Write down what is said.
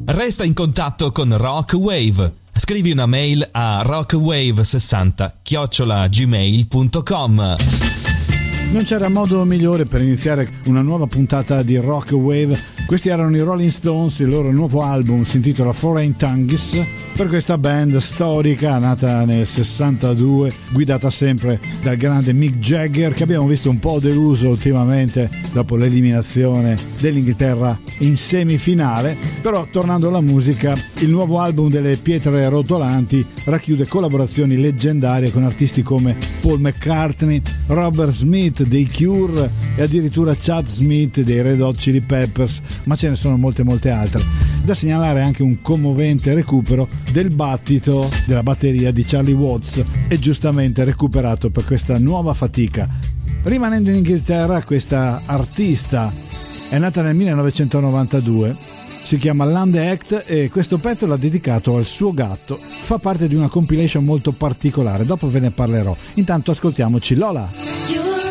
Resta in contatto con Rock Wave. Scrivi una mail a rockwave60@gmail.com. Non c'era modo migliore per iniziare una nuova puntata di Rock Wave. Questi erano i Rolling Stones, il loro nuovo album si intitola Foreign Tongues, per questa band storica nata nel 62, guidata sempre dal grande Mick Jagger, che abbiamo visto un po' deluso ultimamente dopo l'eliminazione dell'Inghilterra in semifinale. Però tornando alla musica, il nuovo album delle Pietre Rotolanti racchiude collaborazioni leggendarie con artisti come Paul McCartney, Robert Smith dei Cure e addirittura Chad Smith dei Red Hot Chili Peppers, ma ce ne sono molte altre. Da segnalare anche un commovente recupero del battito della batteria di Charlie Watts, e giustamente recuperato per questa nuova fatica. Rimanendo in Inghilterra, questa artista è nata nel 1992, si chiama Lande Act e questo pezzo l'ha dedicato al suo gatto. Fa parte di una compilation molto particolare, dopo ve ne parlerò. Intanto ascoltiamoci Lola.